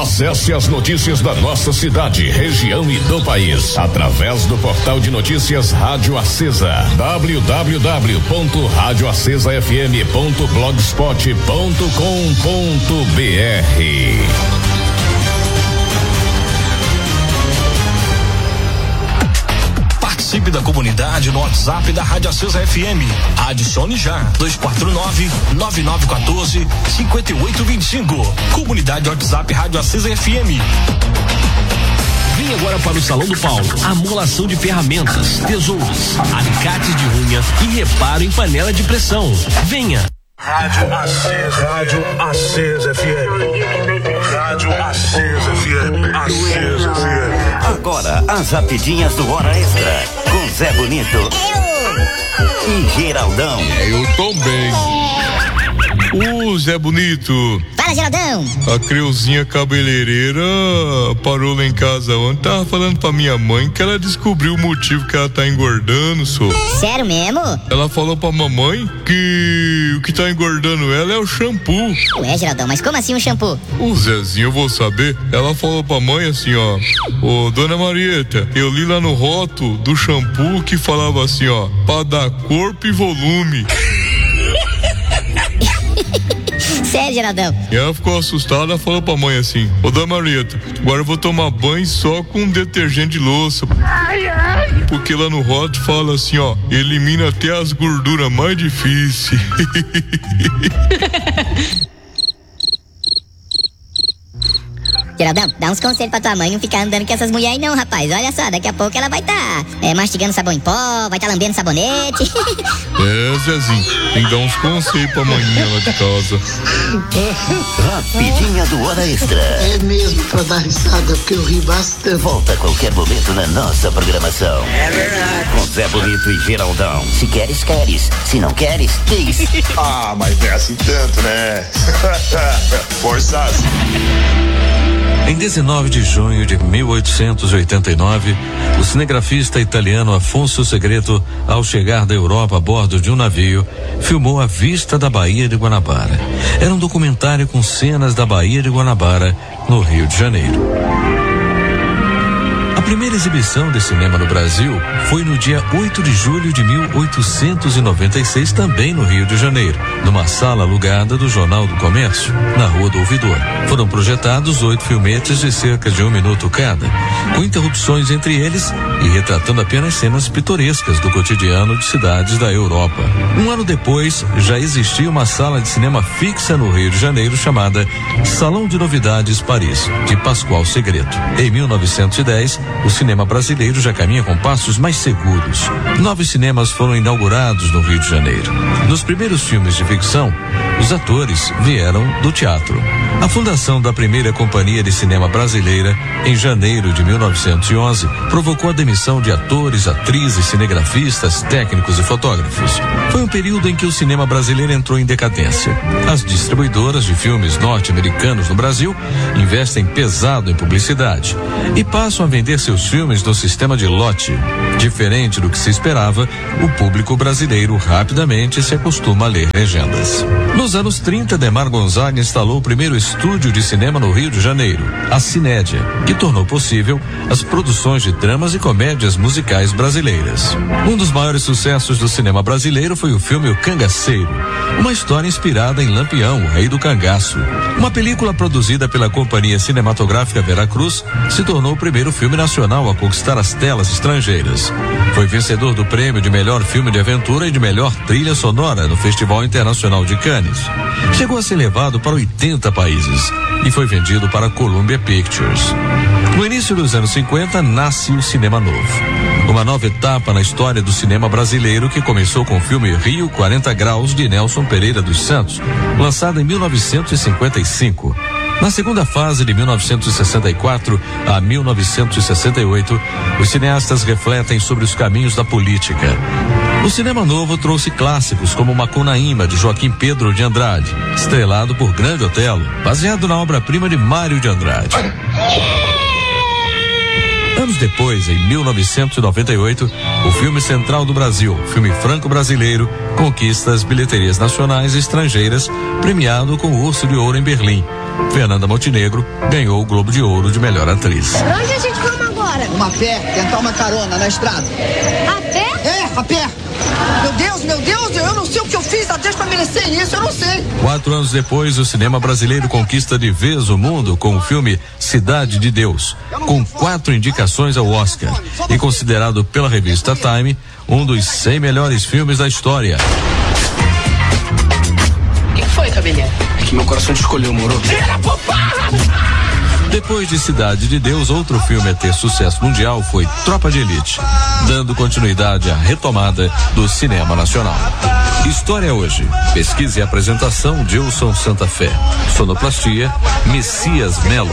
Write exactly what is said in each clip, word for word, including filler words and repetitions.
Acesse as notícias da nossa cidade, região e do país através do portal de notícias Rádio Acesa, w w w ponto rádio acesa f m ponto blogspot ponto com ponto b r. Participe da comunidade no WhatsApp da Rádio Acesa F M. Adicione já dois quatro nove, nove nove um quatro, cinco oito dois cinco. Comunidade WhatsApp Rádio Acesa F M. Vem agora para o Salão do Paulo. Amolação de ferramentas, tesouros, alicates de unha e reparo em panela de pressão. Venha. Rádio Acesa, Rádio Acesa F M. Rádio Acesa F M. Acesa F M. Agora, as rapidinhas do Hora Extra, com Zé Bonito Eu. e Geraldão. Eu também. Ô, Zé Bonito. Fala, Geraldão. A Creuzinha cabeleireira parou lá em casa ontem, tava falando pra minha mãe que ela descobriu o motivo que ela tá engordando, só. Sério mesmo? Ela falou pra mamãe que o que tá engordando ela é o shampoo. Ué, Geraldão, mas como assim um shampoo? O Zezinho, eu vou saber. Ela falou pra mãe assim, ó: ô, dona Marieta, eu li lá no rótulo do shampoo que falava assim, ó, pra dar corpo e volume. Sério, Geraldão? E ela ficou assustada, falou pra mãe assim: ô, dona Marieta, agora eu vou tomar banho só com detergente de louça. Ai, ai. Porque lá no rótulo fala assim, ó, elimina até as gorduras mais difíceis. Geraldão, dá uns conselhos pra tua mãe não ficar andando com essas mulheres não, rapaz. Olha só, daqui a pouco ela vai tá é, mastigando sabão em pó, vai tá lambendo sabonete. É, Zezinho, tem que dar uns conselhos pra manhã lá de casa. Rapidinha do Hora Extra. É mesmo pra dar risada, porque eu ri bastante. Volta a qualquer momento na nossa programação. É verdade. Com Zé Bonito e Geraldão. Se queres, queres. Se não queres, diz. Ah, mas não é assim tanto, né? Forçasse. Em dezenove de junho de mil oitocentos e oitenta e nove, o cinegrafista italiano Afonso Segreto, ao chegar da Europa a bordo de um navio, filmou a vista da Baía de Guanabara. Era um documentário com cenas da Baía de Guanabara, no Rio de Janeiro. A primeira exibição de cinema no Brasil foi no dia oito de julho de mil oitocentos e noventa e seis, também no Rio de Janeiro, numa sala alugada do Jornal do Comércio, na Rua do Ouvidor. Foram projetados oito filmetes de cerca de um minuto cada, com interrupções entre eles e retratando apenas cenas pitorescas do cotidiano de cidades da Europa. Um ano depois, já existia uma sala de cinema fixa no Rio de Janeiro chamada Salão de Novidades Paris, de Pascoal Segreto. Em mil novecentos e dez, o cinema brasileiro já caminha com passos mais seguros. Nove cinemas foram inaugurados no Rio de Janeiro. Nos primeiros filmes de ficção, os atores vieram do teatro. A fundação da primeira companhia de cinema brasileira, em janeiro de mil novecentos e onze, provocou a demissão de atores, atrizes, cinegrafistas, técnicos e fotógrafos. Foi um período em que o cinema brasileiro entrou em decadência. As distribuidoras de filmes norte-americanos no Brasil investem pesado em publicidade e passam a vender seus filmes no sistema de lote. Diferente do que se esperava, o público brasileiro rapidamente se acostuma a ler legendas. Nos anos trinta, Demar Gonzaga instalou o primeiro estúdio de cinema no Rio de Janeiro, a Cinédia, que tornou possível as produções de dramas e comédias musicais brasileiras. Um dos maiores sucessos do cinema brasileiro foi o filme O Cangaceiro, uma história inspirada em Lampião, o Rei do Cangaço. Uma película produzida pela Companhia Cinematográfica Veracruz se tornou o primeiro filme nacional a conquistar as telas estrangeiras. Foi vencedor do prêmio de melhor filme de aventura e de melhor trilha sonora no Festival Internacional de Cannes. Chegou a ser levado para oitenta países e foi vendido para a Columbia Pictures. No início dos anos cinquenta, nasce o Cinema Novo, uma nova etapa na história do cinema brasileiro que começou com o filme Rio quarenta Graus de Nelson Pereira dos Santos, lançado em mil novecentos e cinquenta e cinco. Na segunda fase, de mil novecentos e sessenta e quatro a mil novecentos e sessenta e oito, os cineastas refletem sobre os caminhos da política. O Cinema Novo trouxe clássicos como Macunaíma, de Joaquim Pedro de Andrade, estrelado por Grande Otelo, baseado na obra-prima de Mário de Andrade. Anos depois, em mil novecentos e noventa e oito, O filme central do Brasil, filme franco-brasileiro, conquista as bilheterias nacionais e estrangeiras, premiado com o Urso de Ouro em Berlim. Fernanda Montenegro ganhou o Globo de Ouro de melhor atriz. Pra onde a gente vamos agora? Uma pé, tentar uma carona na estrada. A pé? É, a pé. Meu Deus, meu Deus, eu não sei o que eu fiz a Deus pra merecer isso, eu não sei. Quatro anos depois, o cinema brasileiro conquista de vez o mundo com o filme Cidade de Deus, com quatro indicações ao Oscar e considerado pela revista Time um dos cem melhores filmes da história. O que foi, cabelinho? É que meu coração te escolheu, moro? Depois de Cidade de Deus, outro filme a ter sucesso mundial foi Tropa de Elite, dando continuidade à retomada do cinema nacional. História hoje. Pesquisa e apresentação Dilson Santa Fé. Sonoplastia Messias Melo.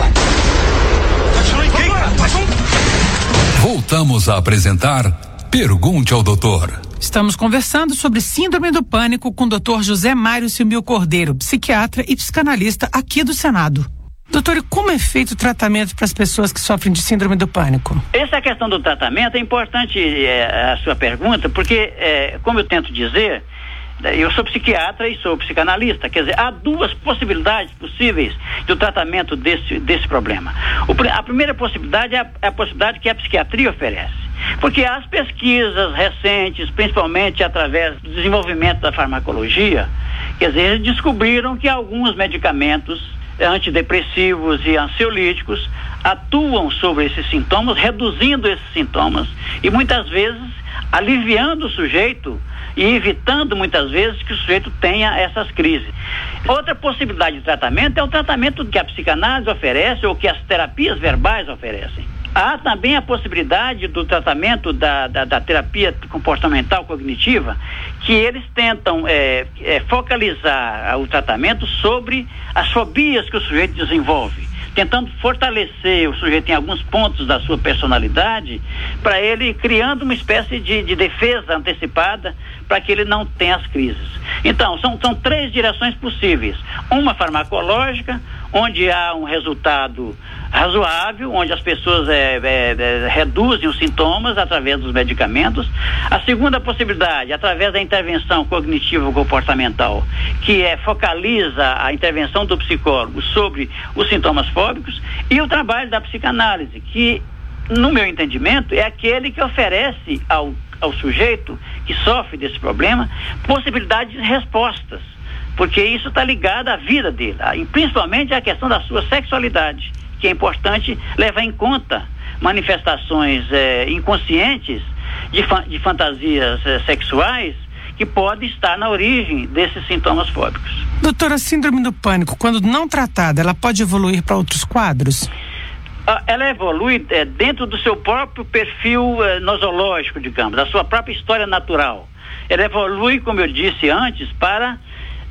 Voltamos a apresentar Pergunte ao Doutor. Estamos conversando sobre síndrome do pânico com o doutor José Mário Silmil Cordeiro, psiquiatra e psicanalista aqui do Senado. Doutor, como é feito o tratamento para as pessoas que sofrem de síndrome do pânico? Essa questão do tratamento é importante, é, a sua pergunta, porque, é, como eu tento dizer, eu sou psiquiatra e sou psicanalista, quer dizer, há duas possibilidades possíveis do tratamento desse, desse problema. O, a primeira possibilidade é a, é a possibilidade que a psiquiatria oferece, porque as pesquisas recentes, principalmente através do desenvolvimento da farmacologia, quer dizer, eles descobriram que alguns medicamentos antidepressivos e ansiolíticos atuam sobre esses sintomas, reduzindo esses sintomas e muitas vezes aliviando o sujeito e evitando muitas vezes que o sujeito tenha essas crises. Outra possibilidade de tratamento é o tratamento que a psicanálise oferece ou que as terapias verbais oferecem. Há também a possibilidade do tratamento da, da, da terapia comportamental cognitiva, que eles tentam é, é, focalizar o tratamento sobre as fobias que o sujeito desenvolve, tentando fortalecer o sujeito em alguns pontos da sua personalidade, para ele criando uma espécie de, de defesa antecipada para que ele não tenha as crises. Então, são, são três direções possíveis. Uma farmacológica, onde há um resultado razoável, onde as pessoas é, é, é, reduzem os sintomas através dos medicamentos. A segunda possibilidade, através da intervenção cognitivo-comportamental, que é, focaliza a intervenção do psicólogo sobre os sintomas fóbicos, e o trabalho da psicanálise, que, no meu entendimento, é aquele que oferece ao, ao sujeito que sofre desse problema possibilidades de respostas, porque isso está ligado à vida dele, e principalmente à questão da sua sexualidade, que é importante levar em conta manifestações é, inconscientes de, fa de fantasias é, sexuais que podem estar na origem desses sintomas fóbicos. Doutora, a síndrome do pânico, quando não tratada, ela pode evoluir para outros quadros? Ah, ela evolui é, dentro do seu próprio perfil é, nosológico, digamos, da sua própria história natural. Ela evolui, como eu disse antes, para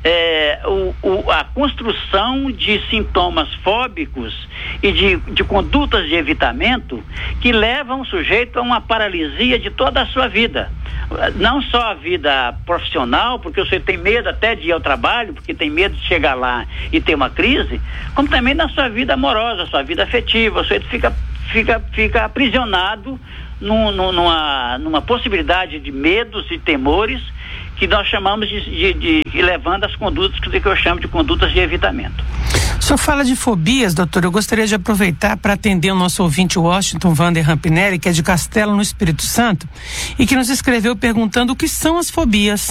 É, o, o, a construção de sintomas fóbicos e de, de condutas de evitamento que levam o sujeito a uma paralisia de toda a sua vida. Não só a vida profissional, porque o sujeito tem medo até de ir ao trabalho, porque tem medo de chegar lá e ter uma crise, como também na sua vida amorosa, sua vida afetiva. O sujeito fica, fica, fica aprisionado num, numa, numa possibilidade de medos e temores que nós chamamos de, de, de, de levando as condutas que eu chamo de condutas de evitamento. O senhor fala de fobias, doutor. Eu gostaria de aproveitar para atender o nosso ouvinte Washington Vander Rampinelli, que é de Castelo, no Espírito Santo, e que nos escreveu perguntando o que são as fobias.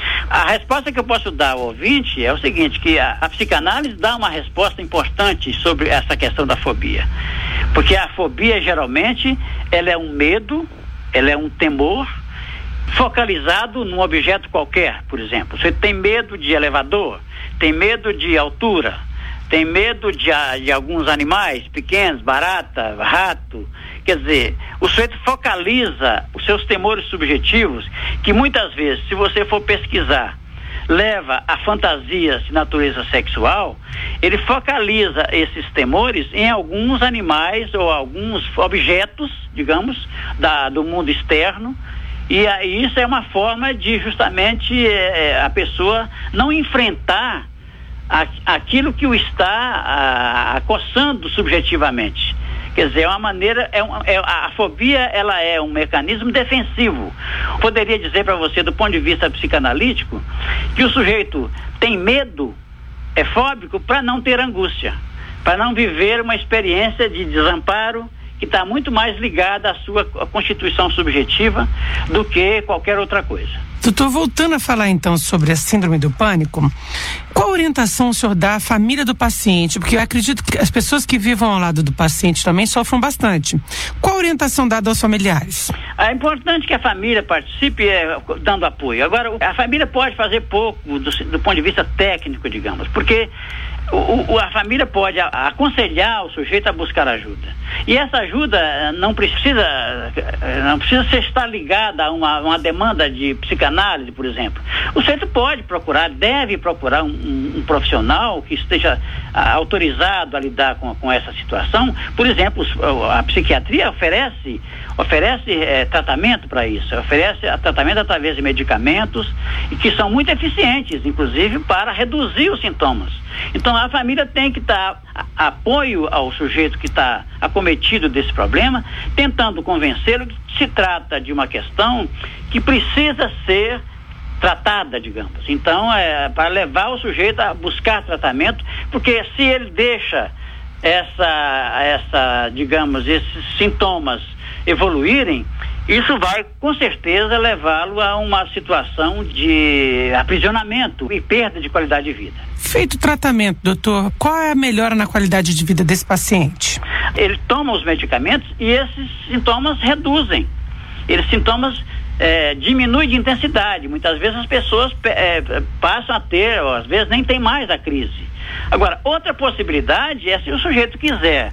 A resposta que eu posso dar ao ouvinte é o seguinte, que a, a psicanálise dá uma resposta importante sobre essa questão da fobia. Porque a fobia, geralmente, ela é um medo, ela é um temor, focalizado num objeto qualquer, por exemplo. Você tem medo de elevador, tem medo de altura, tem medo de, de alguns animais pequenos, barata, rato. Quer dizer, o sujeito focaliza os seus temores subjetivos, que muitas vezes, se você for pesquisar, leva a fantasias de natureza sexual. Ele focaliza esses temores em alguns animais ou alguns objetos, digamos, da, do mundo externo. E aí isso é uma forma de justamente é, a pessoa não enfrentar a, aquilo que o está a, acossando subjetivamente. Quer dizer, é uma maneira, é uma, é, a fobia, ela é um mecanismo defensivo. Poderia dizer para você, do ponto de vista psicanalítico, que o sujeito tem medo, é fóbico, para não ter angústia, para não viver uma experiência de desamparo que está muito mais ligada à sua constituição subjetiva do que qualquer outra coisa. Doutor, voltando a falar então sobre a síndrome do pânico, qual orientação o senhor dá à família do paciente? Porque eu acredito que as pessoas que vivam ao lado do paciente também sofram bastante. Qual a orientação dada aos familiares? É importante que a família participe é, dando apoio. Agora, a família pode fazer pouco do, do ponto de vista técnico, digamos, porque O, o, a família pode a, aconselhar o sujeito a buscar ajuda. E essa ajuda não precisa, não precisa ser, estar ligada a uma, uma demanda de psicanálise, por exemplo. O sujeito pode procurar, deve procurar um, um, um profissional que esteja a, autorizado a lidar com, com essa situação. Por exemplo, a psiquiatria oferece, oferece é, tratamento para isso, oferece tratamento através de medicamentos e que são muito eficientes, inclusive para reduzir os sintomas. Então a família tem que dar apoio ao sujeito que está acometido desse problema, tentando convencê-lo que se trata de uma questão que precisa ser tratada, digamos. Então é para levar o sujeito a buscar tratamento, porque se ele deixa essa, essa, digamos, esses sintomas evoluírem, isso vai, com certeza, levá-lo a uma situação de aprisionamento e perda de qualidade de vida. Feito o tratamento, doutor, qual é a melhora na qualidade de vida desse paciente? Ele toma os medicamentos e esses sintomas reduzem. Esses sintomas é, diminuem de intensidade. Muitas vezes as pessoas é, passam a ter, ou às vezes nem tem mais a crise. Agora, outra possibilidade é se o sujeito quiser,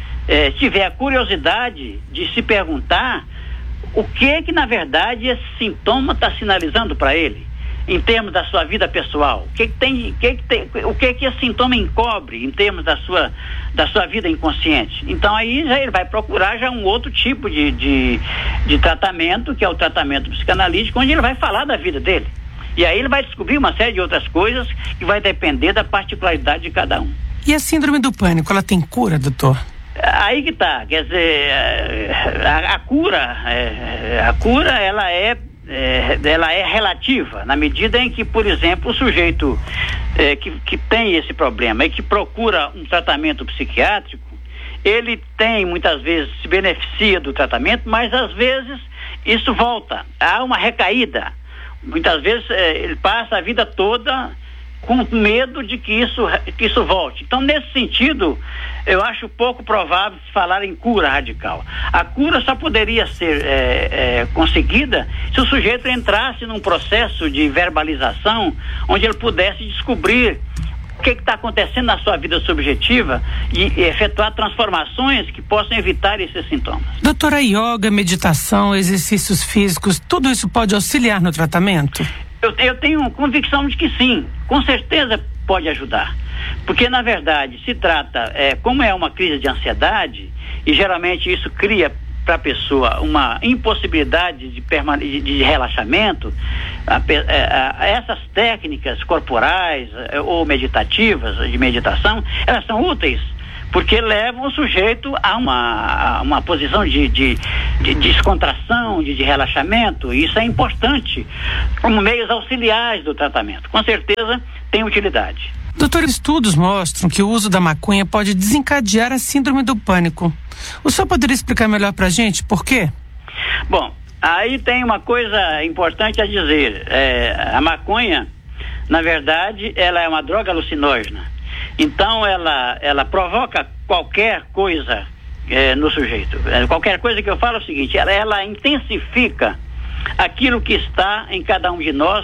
é, tiver a curiosidade de se perguntar o que que na verdade esse sintoma está sinalizando para ele, em termos da sua vida pessoal, o que que tem, que que tem, o que que esse sintoma encobre em termos da sua, da sua vida inconsciente. Então aí já ele vai procurar já um outro tipo de, de, de tratamento, que é o tratamento psicanalítico, onde ele vai falar da vida dele. E aí ele vai descobrir uma série de outras coisas que vai depender da particularidade de cada um. E a síndrome do pânico, ela tem cura, doutor? Aí que tá, quer dizer, a, a cura, é, a cura ela é, é, ela é relativa, na medida em que, por exemplo, o sujeito é, que, que tem esse problema e que procura um tratamento psiquiátrico, ele tem, muitas vezes, se beneficia do tratamento, mas às vezes isso volta, há uma recaída. Muitas vezes é, ele passa a vida toda com medo de que isso, que isso volte. Então, nesse sentido, eu acho pouco provável se falar em cura radical. A cura só poderia ser é, é, conseguida se o sujeito entrasse num processo de verbalização, onde ele pudesse descobrir o que está acontecendo na sua vida subjetiva e, e efetuar transformações que possam evitar esses sintomas. Doutora, yoga, meditação, exercícios físicos, tudo isso pode auxiliar no tratamento? Eu, eu tenho convicção de que sim, com certeza pode ajudar, porque na verdade se trata, é, como é uma crise de ansiedade, e geralmente isso cria para a pessoa uma impossibilidade de, permane- de, de relaxamento, a, a, a, essas técnicas corporais a, ou meditativas, de meditação, elas são úteis, porque levam o sujeito a uma, a uma posição de, de, de descontração, de, de relaxamento. Isso é importante como meios auxiliares do tratamento. Com certeza tem utilidade. Doutor, estudos mostram que o uso da maconha pode desencadear a síndrome do pânico. O senhor poderia explicar melhor pra gente por quê? Bom, aí tem uma coisa importante a dizer. É, a maconha, na verdade, ela é uma droga alucinógena. Então ela, ela provoca qualquer coisa é, no sujeito. É, qualquer coisa que eu falo é o seguinte, ela, ela intensifica aquilo que está em cada um de nós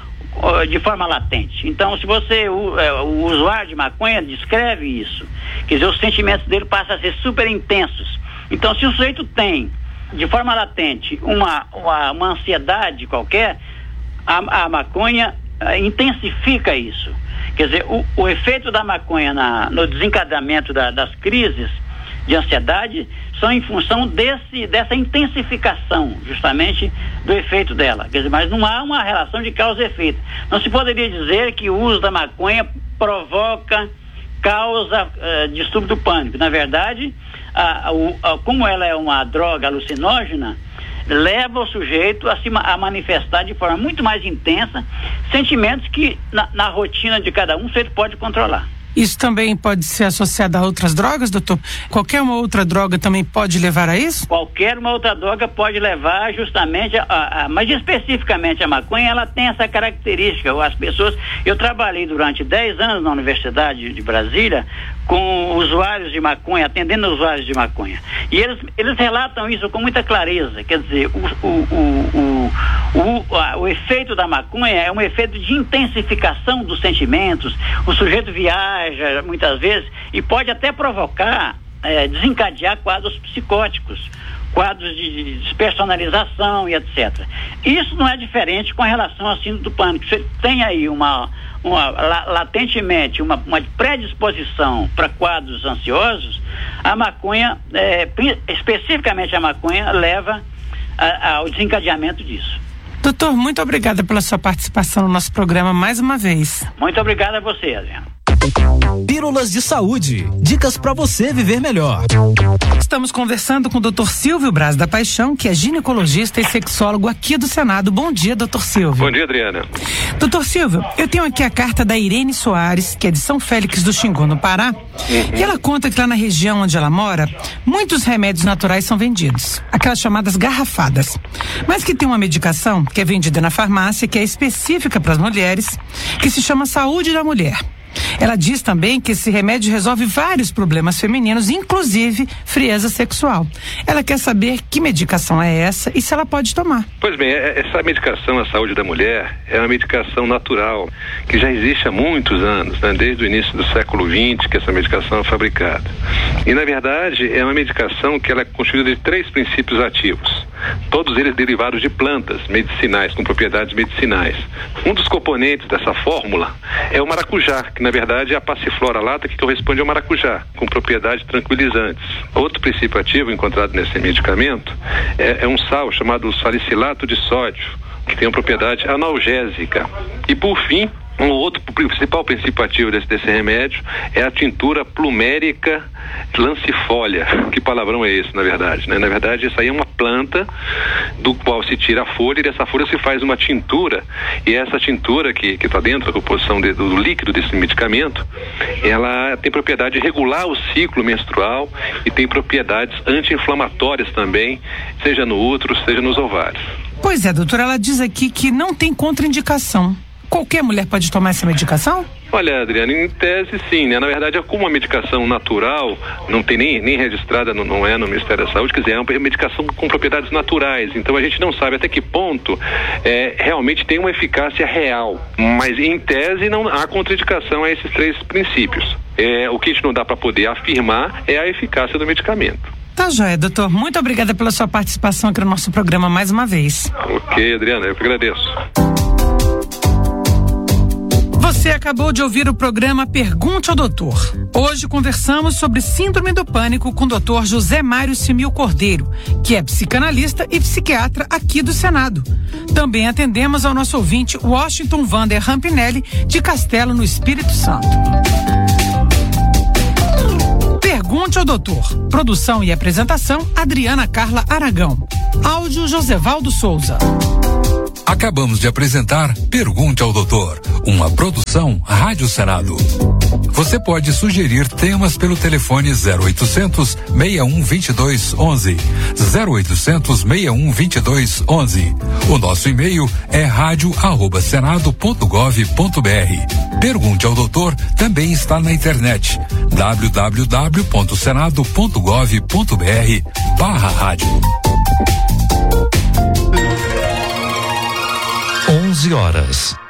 de forma latente. Então, se você, o, é, o usuário de maconha descreve isso, quer dizer, os sentimentos dele passam a ser super intensos. Então, se o sujeito tem de forma latente uma, uma, uma ansiedade qualquer, a, a maconha a, intensifica isso. Quer dizer, o, o efeito da maconha na, no desencadeamento da, das crises de ansiedade são em função desse, dessa intensificação, justamente, do efeito dela. Quer dizer, mas não há uma relação de causa e efeito. Não se poderia dizer que o uso da maconha provoca, causa uh, distúrbio do pânico. Na verdade, a, a, a, como ela é uma droga alucinógena, leva o sujeito a se a manifestar de forma muito mais intensa sentimentos que na, na rotina de cada um o sujeito pode controlar. Isso também pode ser associado a outras drogas, doutor? Qualquer uma outra droga também pode levar a isso? Qualquer uma outra droga pode levar justamente a, a, a mas especificamente a maconha, ela tem essa característica. As pessoas, eu trabalhei durante dez anos na Universidade de Brasília com usuários de maconha, atendendo usuários de maconha. E eles, eles relatam isso com muita clareza. Quer dizer, o, o, o, o, o, a, o efeito da maconha é um efeito de intensificação dos sentimentos. O sujeito viaja muitas vezes e pode até provocar, é, desencadear quadros psicóticos, quadros de despersonalização e etcétera. Isso não é diferente com relação à síndrome do pânico. Você tem aí uma, uma latentemente uma, uma predisposição para quadros ansiosos, a maconha, é, especificamente a maconha, leva a, ao desencadeamento disso. Doutor, muito obrigada pela sua participação no nosso programa mais uma vez. Muito obrigado a você, Adriano. Pílulas de saúde. Dicas para você viver melhor. Estamos conversando com o doutor Silvio Braz da Paixão, que é ginecologista e sexólogo aqui do Senado. Bom dia, doutor Silvio. Bom dia, Adriana. Doutor Silvio, eu tenho aqui a carta da Irene Soares, que é de São Félix do Xingu, no Pará. Uhum. E ela conta que lá na região onde ela mora, muitos remédios naturais são vendidos, aquelas chamadas garrafadas. Mas que tem uma medicação que é vendida na farmácia, que é específica para as mulheres, que se chama Saúde da Mulher. Ela diz também que esse remédio resolve vários problemas femininos, inclusive frieza sexual. Ela quer saber que medicação é essa e se ela pode tomar. Pois bem, essa medicação à saúde da mulher é uma medicação natural que já existe há muitos anos, né? Desde o início do século vinte que essa medicação é fabricada. E na verdade é uma medicação que ela é constituída de três princípios ativos, todos eles derivados de plantas medicinais, com propriedades medicinais. Um dos componentes dessa fórmula é o maracujá, que na verdade é a passiflora lata, que corresponde ao maracujá, com propriedades tranquilizantes. Outro princípio ativo encontrado nesse medicamento é, é um sal chamado salicilato de sódio, que tem uma propriedade analgésica. E por fim, um outro principal princípio ativo desse, desse remédio é a tintura plumérica lancifólia. Que palavrão é esse, na verdade, né? Na verdade, isso aí é uma planta do qual se tira a folha e dessa folha se faz uma tintura, e essa tintura que que está dentro da composição de, do líquido desse medicamento, ela tem propriedade de regular o ciclo menstrual e tem propriedades anti-inflamatórias também, seja no útero, seja nos ovários. Pois é, doutora, ela diz aqui que não tem contraindicação. Qualquer mulher pode tomar essa medicação? Olha, Adriana, em tese sim, né? Na verdade, é como uma medicação natural, não tem nem, nem registrada, não, não é no Ministério da Saúde, quer dizer, é uma medicação com propriedades naturais, então a gente não sabe até que ponto é, realmente tem uma eficácia real, mas em tese não há contraindicação a esses três princípios. É, o que a gente não dá para poder afirmar é a eficácia do medicamento. Tá joia, doutor. Muito obrigada pela sua participação aqui no nosso programa mais uma vez. Ok, Adriana, eu que agradeço. Você acabou de ouvir o programa Pergunte ao Doutor. Hoje conversamos sobre síndrome do pânico com o doutor José Mário Simil Cordeiro, que é psicanalista e psiquiatra aqui do Senado. Também atendemos ao nosso ouvinte Washington Vander Rampinelli, de Castelo, no Espírito Santo. Pergunte ao Doutor. Produção e apresentação, Adriana Carla Aragão. Áudio, Josevaldo Souza. Acabamos de apresentar Pergunte ao Doutor, uma produção Rádio Senado. Você pode sugerir temas pelo telefone zero oitocentos, seis um dois dois, onze, zero oitocentos, seis um dois dois, onze. O nosso e-mail é rádio arroba senado ponto gov ponto br. Pergunte ao Doutor também está na internet, w w w ponto senado ponto gov ponto br barra rádio. onze horas.